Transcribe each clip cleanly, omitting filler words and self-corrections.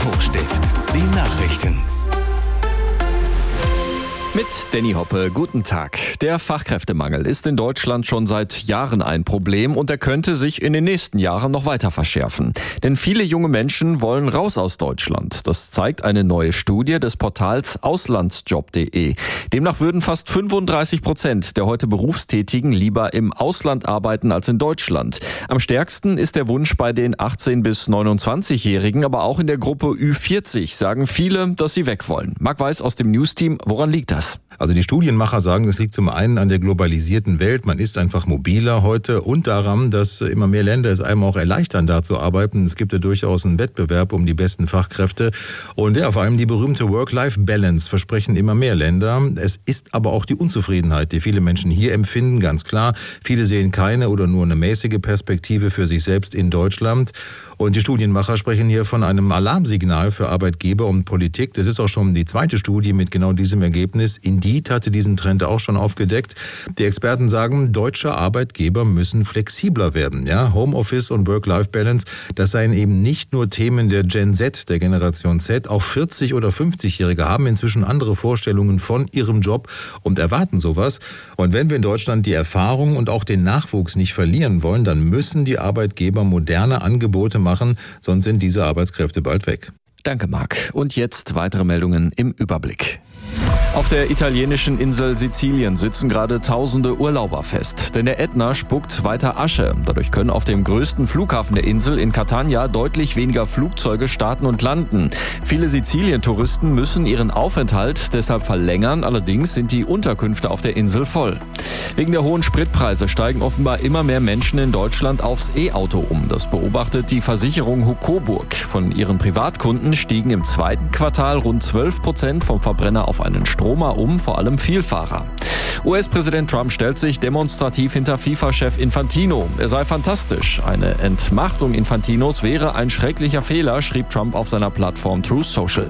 Hochstift. Die Nachrichten. Mit Danny Hoppe, guten Tag. Der Fachkräftemangel ist in Deutschland schon seit Jahren ein Problem und er könnte sich in den nächsten Jahren noch weiter verschärfen. Denn viele junge Menschen wollen raus aus Deutschland. Das zeigt eine neue Studie des Portals Auslandsjob.de. Demnach würden fast 35% der heute Berufstätigen lieber im Ausland arbeiten als in Deutschland. Am stärksten ist der Wunsch bei den 18- bis 29-Jährigen, aber auch in der Gruppe Ü40 sagen viele, dass sie weg wollen. Marc Weiß aus dem Newsteam, woran liegt das? Also die Studienmacher sagen, es liegt zum einen an der globalisierten Welt. Man ist einfach mobiler heute und daran, dass immer mehr Länder es einem auch erleichtern, da zu arbeiten. Es gibt ja durchaus einen Wettbewerb um die besten Fachkräfte. Und ja, vor allem die berühmte Work-Life-Balance versprechen immer mehr Länder. Es ist aber auch die Unzufriedenheit, die viele Menschen hier empfinden, ganz klar. Viele sehen keine oder nur eine mäßige Perspektive für sich selbst in Deutschland. Und die Studienmacher sprechen hier von einem Alarmsignal für Arbeitgeber und Politik. Das ist auch schon die zweite Studie mit genau diesem Ergebnis. Indeed hatte diesen Trend auch schon aufgedeckt. Die Experten sagen, deutsche Arbeitgeber müssen flexibler werden. Ja, Homeoffice und Work-Life-Balance, das seien eben nicht nur Themen der Gen Z, der Generation Z. Auch 40- oder 50-Jährige haben inzwischen andere Vorstellungen von ihrem Job und erwarten sowas. Und wenn wir in Deutschland die Erfahrung und auch den Nachwuchs nicht verlieren wollen, dann müssen die Arbeitgeber moderne Angebote machen, sonst sind diese Arbeitskräfte bald weg. Danke, Marc. Und jetzt weitere Meldungen im Überblick. Auf der italienischen Insel Sizilien sitzen gerade tausende Urlauber fest, denn der Ätna spuckt weiter Asche. Dadurch können auf dem größten Flughafen der Insel in Catania deutlich weniger Flugzeuge starten und landen. Viele Sizilien-Touristen müssen ihren Aufenthalt deshalb verlängern, allerdings sind die Unterkünfte auf der Insel voll. Wegen der hohen Spritpreise steigen offenbar immer mehr Menschen in Deutschland aufs E-Auto um. Das beobachtet die Versicherung Hucoburg. Von ihren Privatkunden stiegen im zweiten Quartal rund 12% vom Verbrenner auf einen Stromer um, vor allem Vielfahrer. US-Präsident Trump stellt sich demonstrativ hinter FIFA-Chef Infantino. Er sei fantastisch. Eine Entmachtung Infantinos wäre ein schrecklicher Fehler, schrieb Trump auf seiner Plattform Truth Social.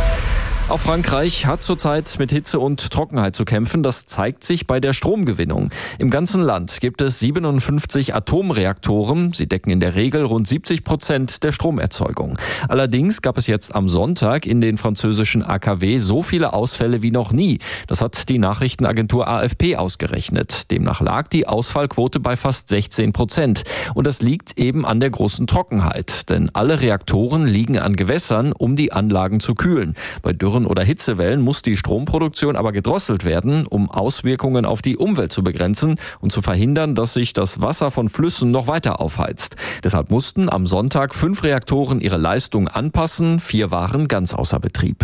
Auch Frankreich hat zurzeit mit Hitze und Trockenheit zu kämpfen. Das zeigt sich bei der Stromgewinnung. Im ganzen Land gibt es 57 Atomreaktoren. Sie decken in der Regel rund 70% der Stromerzeugung. Allerdings gab es jetzt am Sonntag in den französischen AKW so viele Ausfälle wie noch nie. Das hat die Nachrichtenagentur AFP ausgerechnet. Demnach lag die Ausfallquote bei fast 16%. Und das liegt eben an der großen Trockenheit. Denn alle Reaktoren liegen an Gewässern, um die Anlagen zu kühlen. Bei Dürren oder Hitzewellen muss die Stromproduktion aber gedrosselt werden, um Auswirkungen auf die Umwelt zu begrenzen und zu verhindern, dass sich das Wasser von Flüssen noch weiter aufheizt. Deshalb mussten am Sonntag 5 Reaktoren ihre Leistung anpassen, 4 waren ganz außer Betrieb.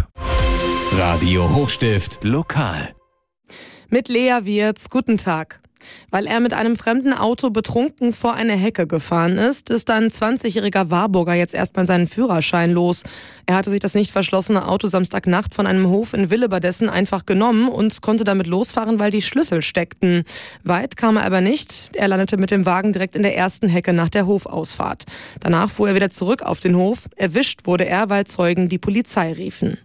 Radio Hochstift lokal. Mit Lea Wirz, guten Tag. Weil er mit einem fremden Auto betrunken vor eine Hecke gefahren ist ein 20-jähriger Warburger jetzt erstmal seinen Führerschein los. Er hatte sich das nicht verschlossene Auto Samstagnacht von einem Hof in Willebadessen einfach genommen und konnte damit losfahren, weil die Schlüssel steckten. Weit kam er aber nicht. Er landete mit dem Wagen direkt in der ersten Hecke nach der Hofausfahrt. Danach fuhr er wieder zurück auf den Hof. Erwischt wurde er, weil Zeugen die Polizei riefen.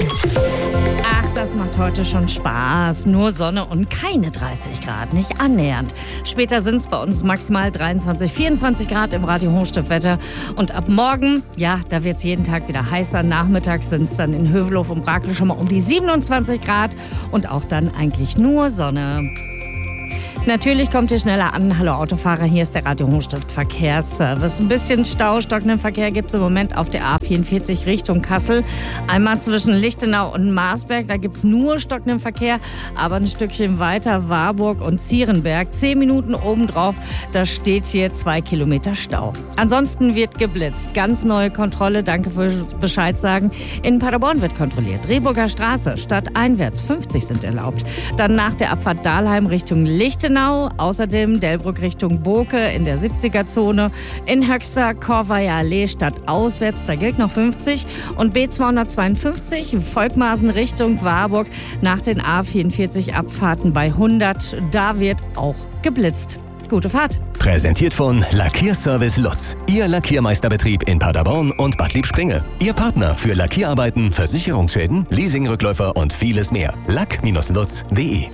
Das macht heute schon Spaß. Nur Sonne und keine 30 Grad, nicht annähernd. Später sind es bei uns maximal 23, 24 Grad im Radio Hochstift-Wetter. Und ab morgen, ja, da wird es jeden Tag wieder heißer. Nachmittags sind es dann in Hövelhof und Brakel schon mal um die 27 Grad. Und auch dann eigentlich nur Sonne. Natürlich kommt ihr schneller an. Hallo Autofahrer, hier ist der Radio Hochstift Verkehrsservice. Ein bisschen Stau, stockenden Verkehr gibt es im Moment auf der A44 Richtung Kassel. Einmal zwischen Lichtenau und Marsberg, da gibt es nur stockenden Verkehr. Aber ein Stückchen weiter Warburg und Zierenberg, 10 Minuten obendrauf, da steht hier 2 Kilometer Stau. Ansonsten wird geblitzt. Ganz neue Kontrolle, danke für Bescheid sagen. In Paderborn wird kontrolliert. Rehburger Straße, stadteinwärts 50 sind erlaubt. Dann nach der Abfahrt Dahlheim Richtung Lichtenau. Außerdem Delbrück Richtung Boke in der 70er-Zone. In Höxter, Korveier Allee stadtauswärts, da gilt noch 50. Und B252 Volkmaßen Richtung Warburg nach den A44-Abfahrten bei 100. Da wird auch geblitzt. Gute Fahrt. Präsentiert von Lackierservice Lutz. Ihr Lackiermeisterbetrieb in Paderborn und Bad Liebspringe. Ihr Partner für Lackierarbeiten, Versicherungsschäden, Leasingrückläufer und vieles mehr. lack-lutz.de.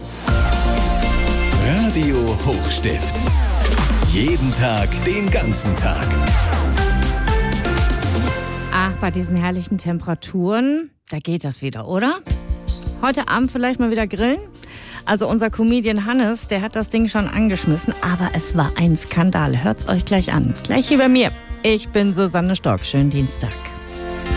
Radio Hochstift. Jeden Tag, den ganzen Tag. Ja, bei diesen herrlichen Temperaturen, da geht das wieder, oder? Heute Abend vielleicht mal wieder grillen? Also unser Comedian Hannes, der hat das Ding schon angeschmissen, aber es war ein Skandal. Hört's euch gleich an. Gleich hier bei mir. Ich bin Susanne Stork. Schönen Dienstag.